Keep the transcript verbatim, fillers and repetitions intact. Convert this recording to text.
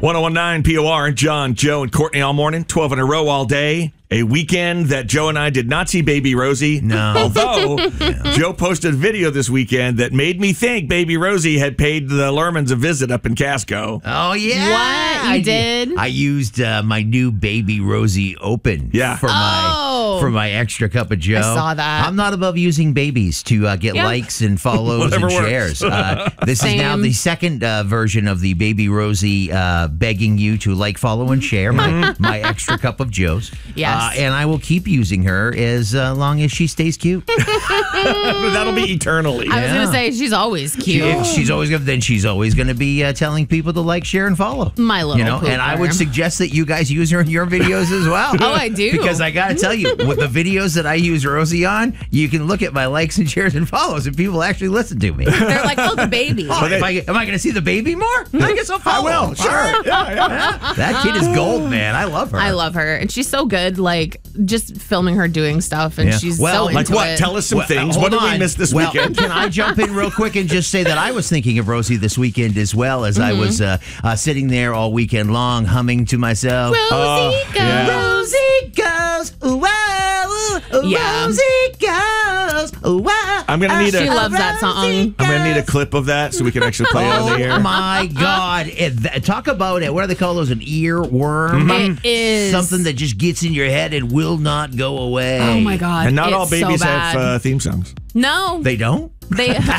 one oh one nine P O R, John, Joe, and Courtney all morning, twelve in a row all day. A weekend that Joe and I did not see Baby Rosie. No. Although, yeah. Joe posted a video this weekend that made me think Baby Rosie had paid the Lermans a visit up in Casco. Oh, yeah. What? You I did? I used uh, my new Baby Rosie Open Yeah. for Oh. my for my extra cup of Joe. I saw that. I'm not above using babies to uh, get Yeah. likes and follows Whatever and works. shares. Uh, this Same. is now the second uh, version of the Baby Rosie uh, begging you to like, follow, and share my, my extra cup of Joe's. Yes. Uh, and I will keep using her as uh, long as she stays cute. That'll be eternally. I was Yeah. going to say, she's always cute. If she's always gonna, then she's always going to be uh, telling people to like, share, and follow. My little you know, and I would pooper. suggest that you guys use her in your videos as well. Oh, I do. Because I got to tell you, with the videos that I use Rosie on, you can look at my likes and shares and follows, and people actually listen to me. They're like, oh, the baby. Oh, am I, am I going to see the baby more? I guess I'll follow. I will, sure. All right. Yeah, yeah. That kid is gold, man. I love her. I love her. And she's so good, like, just filming her doing stuff. And Yeah. she's Well, so like into What? it. Tell us some Well, things. uh, What hold did we on. miss this well, weekend? Can I jump in real quick and just say that I was thinking of Rosie this weekend as well, as I was uh, uh, sitting there all weekend long humming to myself. Rosie Oh, goes. yeah. Rosie goes, ooh, ooh, Yeah. Rosie goes, ooh, I'm gonna need a- She loves that song. I'm going to need a clip of that so we can actually play it on the Oh air. my God. It, th- talk about it. What do they call those? An earworm? It is. Something that just gets in your head and will not go away. Oh, my God. And not It's all so babies bad. have uh, theme songs. No. They don't? They